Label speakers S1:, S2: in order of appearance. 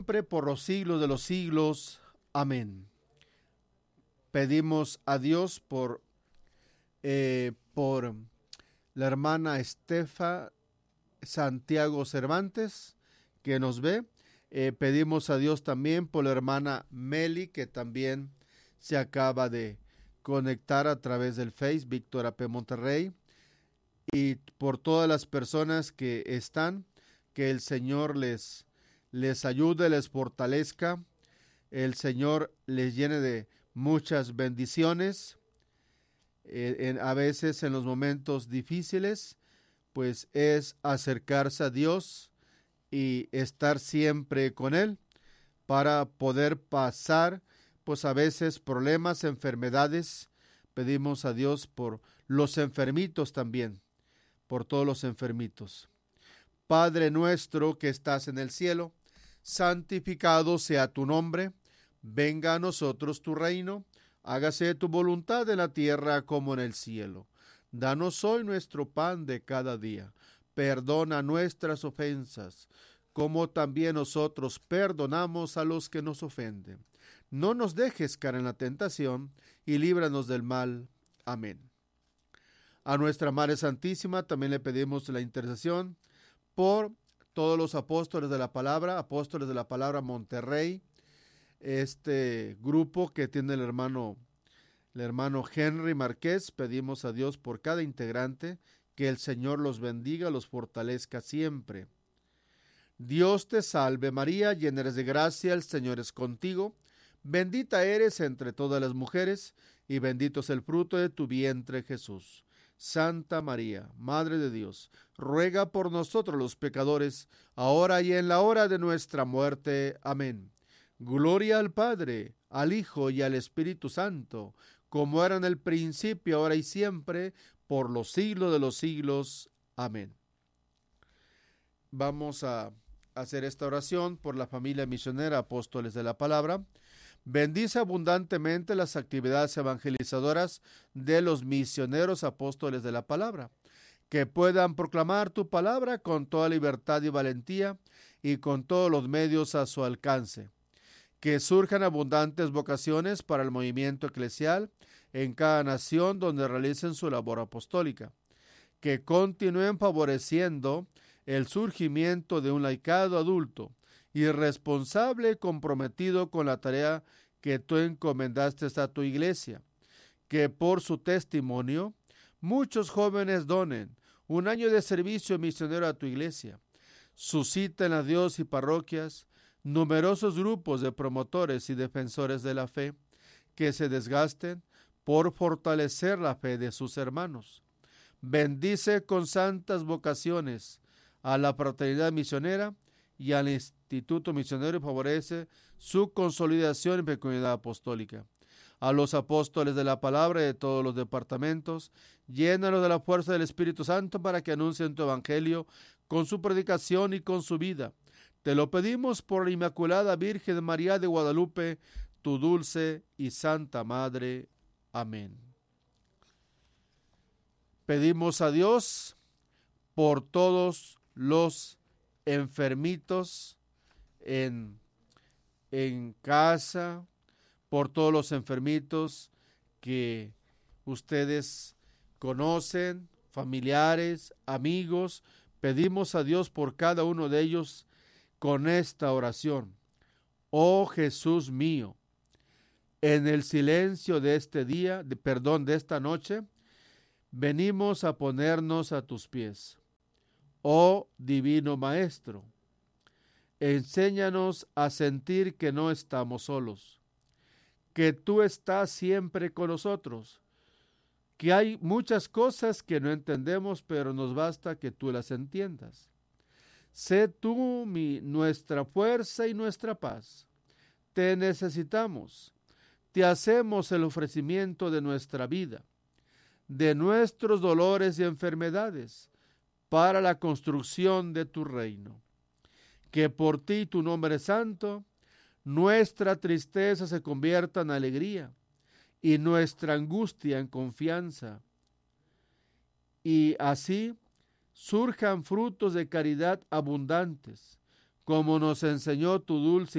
S1: Siempre por los siglos de los siglos. Amén. Pedimos a Dios por la hermana Estefa Santiago Cervantes, que nos ve. Pedimos a Dios también por la hermana Meli, que también se acaba de conectar a través del Face, Víctor AP Monterrey, y por todas las personas que están, que el Señor les ayude, les fortalezca, el Señor les llene de muchas bendiciones. A veces en los momentos difíciles, pues es acercarse a Dios y estar siempre con Él para poder pasar, pues a veces problemas, enfermedades. Pedimos a Dios por los enfermitos también, por todos los enfermitos. Padre nuestro que estás en el cielo, santificado sea tu nombre, venga a nosotros tu reino, hágase tu voluntad en la tierra como en el cielo. Danos hoy nuestro pan de cada día, perdona nuestras ofensas, como también nosotros perdonamos a los que nos ofenden. No nos dejes caer en la tentación, y líbranos del mal. Amén. A nuestra Madre Santísima también le pedimos la intercesión por todos los apóstoles de la palabra Monterrey, este grupo que tiene el hermano Henry Márquez. Pedimos a Dios por cada integrante, que el Señor los bendiga, los fortalezca siempre. Dios te salve María, llena eres de gracia, el Señor es contigo, bendita eres entre todas las mujeres, y bendito es el fruto de tu vientre Jesús. Santa María, Madre de Dios, ruega por nosotros los pecadores, ahora y en la hora de nuestra muerte. Amén. Gloria al Padre, al Hijo y al Espíritu Santo, como era en el principio, ahora y siempre, por los siglos de los siglos. Amén. Vamos a hacer esta oración por la familia misionera Apóstoles de la Palabra. Bendice abundantemente las actividades evangelizadoras de los misioneros apóstoles de la palabra, que puedan proclamar tu palabra con toda libertad y valentía y con todos los medios a su alcance. Que surjan abundantes vocaciones para el movimiento eclesial en cada nación donde realicen su labor apostólica. Que continúen favoreciendo el surgimiento de un laicado adulto y responsable, comprometido con la tarea que tú encomendaste a tu iglesia. Que por su testimonio muchos jóvenes donen un año de servicio misionero a tu iglesia. Susciten a Dios y parroquias numerosos grupos de promotores y defensores de la fe que se desgasten por fortalecer la fe de sus hermanos. Bendice con santas vocaciones a la fraternidad misionera y al Instituto Misionero, y favorece su consolidación y fecundidad apostólica. A los apóstoles de la palabra de todos los departamentos, llénalos de la fuerza del Espíritu Santo para que anuncien tu evangelio con su predicación y con su vida. Te lo pedimos por la Inmaculada Virgen María de Guadalupe, tu dulce y santa Madre. Amén. Pedimos a Dios por todos los enfermitos en casa, por todos los enfermitos que ustedes conocen, familiares, amigos. Pedimos a Dios por cada uno de ellos con esta oración. Oh Jesús mío, en el silencio de este día, de esta noche, venimos a ponernos a tus pies. Oh Divino Maestro, enséñanos a sentir que no estamos solos, que tú estás siempre con nosotros, que hay muchas cosas que no entendemos, pero nos basta que tú las entiendas. Sé tú nuestra fuerza y nuestra paz. Te necesitamos. Te hacemos el ofrecimiento de nuestra vida, de nuestros dolores y enfermedades, para la construcción de tu reino. Que por ti, tu nombre santo, nuestra tristeza se convierta en alegría y nuestra angustia en confianza. Y así surjan frutos de caridad abundantes, como nos enseñó tu dulce